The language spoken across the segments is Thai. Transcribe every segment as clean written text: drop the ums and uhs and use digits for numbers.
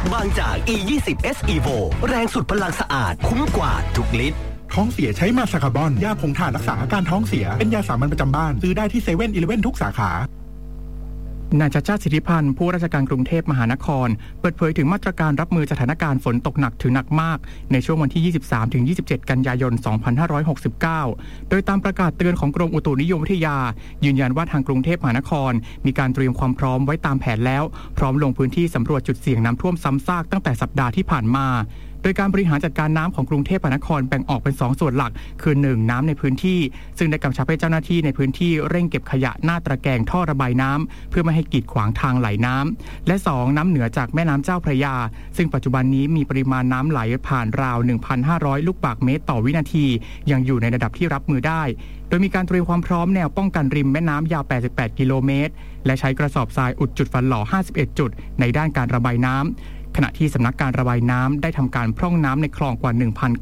บางจาก E20S Evo แรงสุดพลังสะอาดคุ้มกว่าทุกลิตรท้องเสียใช้มาซาคาร์บอนยาผงถ่านรักษาอาการท้องเสียเป็นยาสามัญประจำบ้านซื้อได้ที่เซเว่นอีเลฟเว่นทุกสาขานายชัชชาติสิทธิพันธ์ผู้ราชการกรุงเทพมหานครเปิดเผยถึงมาตรการรับมือสถานการณ์ฝนตกหนักถึงหนักมากในช่วงวันที่ 23-27 กันยายน 2569 โดยตามประกาศเตือนของกรมอุตุนิยมวิทยายืนยันว่าทางกรุงเทพมหานครมีการเตรียมความพร้อมไว้ตามแผนแล้วพร้อมลงพื้นที่สำรวจจุดเสี่ยงน้ำท่วมซ้ำซากตั้งแต่สัปดาห์ที่ผ่านมาโดยการบริหารจัดการน้ำของกรุงเทพมหานครแบ่งออกเป็น2ส่วนหลักคือ 1. น้ำในพื้นที่ซึ่งได้กำชับให้เจ้าหน้าที่ในพื้นที่เร่งเก็บขยะหน้าตะแกรงท่อระบายน้ำเพื่อไม่ให้กีดขวางทางไหลน้ำและ 2. น้ำเหนือจากแม่น้ำเจ้าพระยาซึ่งปัจจุบันนี้มีปริมาณน้ำไหลผ่านราว 1,500 ลูกบาศก์เมตรต่อวินาทียังอยู่ในระดับที่รับมือได้โดยมีการเตรียมความพร้อมแนวป้องกันริมแม่น้ำยาว 88 กิโลเมตรและใช้กระสอบทรายอุดจุดฟันหล่อ 51 จุดในด้านการระบายน้ำขณะที่สำนักการระบายน้ำได้ทำการพร่องน้ำในคลองกว่า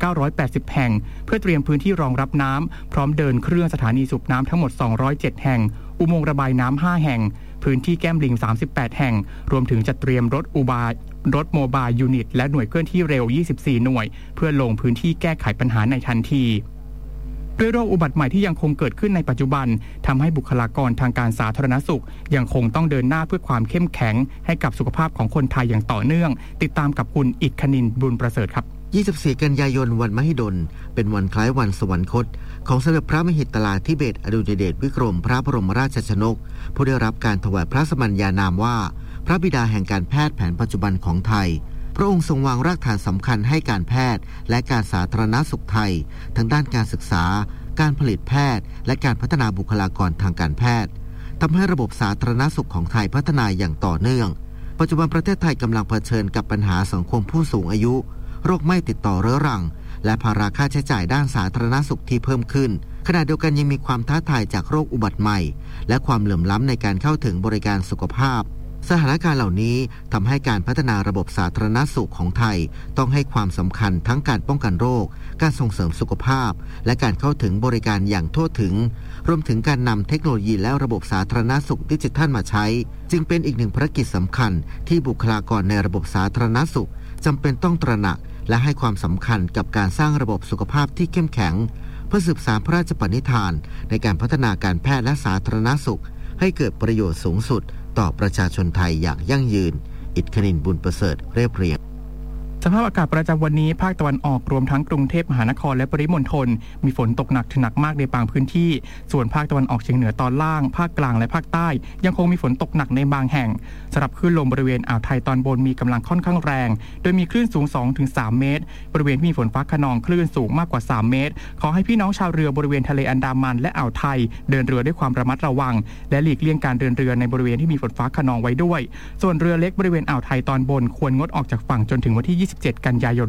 1,980 แห่งเพื่อเตรียมพื้นที่รองรับน้ำพร้อมเดินเครื่องสถานีสูบน้ำทั้งหมด207แห่งอุโมงค์ระบายน้ำ5แห่งพื้นที่แก้มลิง38แห่งรวมถึงจัดเตรียมรถโมบายยูนิตและหน่วยเคลื่อนที่เร็ว24หน่วยเพื่อลงพื้นที่แก้ไขปัญหาในทันทีด้วยโรคอุบัติใหม่ที่ยังคงเกิดขึ้นในปัจจุบันทำให้บุคลากรทางการสาธารณสุขยังคงต้องเดินหน้าเพื่อความเข้มแข็งให้กับสุขภาพของคนไทยอย่างต่อเนื่องติดตามกับคุณอิทธนินบุญประเสริฐครับ 24 กันยายนวันมหิดลเป็นวันคล้ายวันสวรรคตของสมเด็จพระมหิดลทิเบศอดุลยเดชวิกรมพระบรมราชชนกผู้ได้รับการถวายพระสมัญญานามว่าพระบิดาแห่งการแพทย์แผนปัจจุบันของไทยพระองค์ทรงวางรากฐานสำคัญให้การแพทย์และการสาธารณสุขไทยทั้งด้านการศึกษาการผลิตแพทย์และการพัฒนาบุคลากรทางการแพทย์ทำให้ระบบสาธารณสุขของไทยพัฒนาอย่างต่อเนื่องปัจจุบันประเทศไทยกำลังเผชิญกับปัญหาสังคมผู้สูงอายุโรคไม่ติดต่อเรื้อรังและภาระค่าใช้จ่ายด้านสาธารณสุขที่เพิ่มขึ้นขณะเดียวกันยังมีความท้าทายจากโรคอุบัติใหม่และความเหลื่อมล้ำในการเข้าถึงบริการสุขภาพสถานการณ์เหล่านี้ทำให้การพัฒนาระบบสาธารณสุขของไทยต้องให้ความสำคัญทั้งการป้องกันโรคการส่งเสริมสุขภาพและการเข้าถึงบริการอย่างทั่วถึงรวมถึงการนำเทคโนโลยีและระบบสาธารณสุขดิจิทัลมาใช้จึงเป็นอีกหนึ่งภารกิจสำคัญที่บุคลากรในระบบสาธารณสุขจำเป็นต้องตระหนักและให้ความสำคัญกับการสร้างระบบสุขภาพที่เข้มแข็งเพื่อสืบสานพระราชปณิธานในการพัฒนาการแพทย์และสาธารณสุขให้เกิดประโยชน์สูงสุดต่อประชาชนไทยอย่างยั่งยืนอิทธนินบุญประเสริฐเรียบเรียงสภาพอากาศประจำวันนี้ภาคตะวันออกรวมทั้งกรุงเทพมหานครและปริมณฑลมีฝนตกหนักถึงหนักมากในบางพื้นที่ส่วนภาคตะวันออกเฉียงเหนือตอนล่างภาคกลางและภาคใต้ยังคงมีฝนตกหนักในบางแห่งสำหรับคลื่นลมบริเวณอ่าวไทยตอนบนมีกำลังค่อนข้างแรงโดยมีคลื่นสูง 2-3 เมตรบริเวณที่มีฝนฟ้าคะนองคลื่นสูงมากกว่า3เมตรขอให้พี่น้องชาวเรือบริเวณทะเลอันดามันและอ่าวไทยเดินเรือด้วยความระมัดระวังและหลีกเลี่ยงการเดินเรือในบริเวณที่มีฝนฟ้าคะนองไว้ด้วยส่วนเรือเล็กบริเวณอ่าวไทยตอนบนควรงดออกจากฝั่งจนถึงวันที่27กันยายน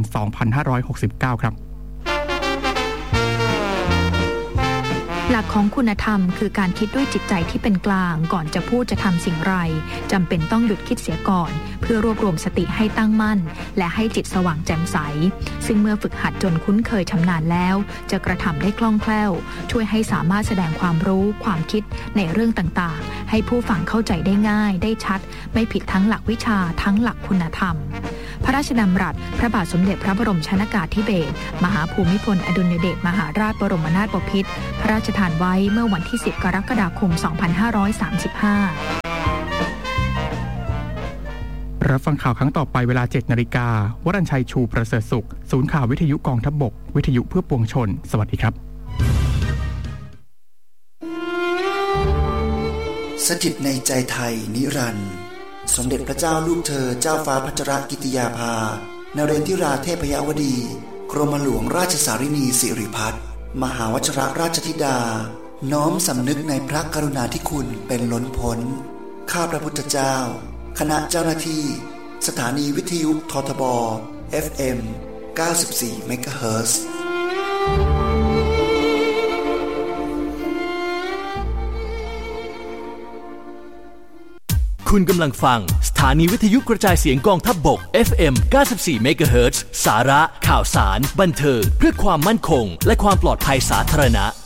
2569 ครับหลักของคุณธรรมคือการคิดด้วยจิตใจที่เป็นกลางก่อนจะพูดจะทำสิ่งไรจำเป็นต้องหยุดคิดเสียก่อนเพื่อรวบรวมสติให้ตั้งมั่นและให้จิตสว่างแจ่มใสซึ่งเมื่อฝึกหัดจนคุ้นเคยชำนาญแล้วจะกระทำได้คล่องแคล่วช่วยให้สามารถแสดงความรู้ความคิดในเรื่องต่างๆให้ผู้ฟังเข้าใจได้ง่ายได้ชัดไม่ผิดทั้งหลักวิชาทั้งหลักคุณธรรมพระราชดำรัสพระบาทสมเด็จพระบรมชนกาธิเบศรมหาภูมิพลอดุลยเดชมหาราชบรมนาถบพิตรพระราชทานไว้เมื่อวันที่10 กรกฎาคม 2535 รับฟังข่าวครั้งต่อไปเวลา 7 นาฬิกา วรัญชัยชูประเสริฐสุขศูนย์ข่าววิทยุกองทัพบกวิทยุเพื่อปวงชนสวัสดีครับสถิตในใจไทยนิรันดร์สมเด็จพระเจ้าลูกเธอเจ้าฟ้าพัชรกิติยาภานเรนทิราเทพยวดีกรมหลวงราชสารินีสิริพัฒน์มหาวชิรราชธิดาน้อมสำนึกในพระกรุณาธิคุณเป็นล้นพ้นข้าพระพุทธเจ้าคณะเจ้าหน้าที่สถานีวิทยุททบ FM 94 เมกะเฮิรตซ์คุณกำลังฟังสถานีวิทยุกระจายเสียงกองทัพบก FM 94 เมกะเฮิรตซ์สาระข่าวสารบันเทิงเพื่อความมั่นคงและความปลอดภัยสาธารณะ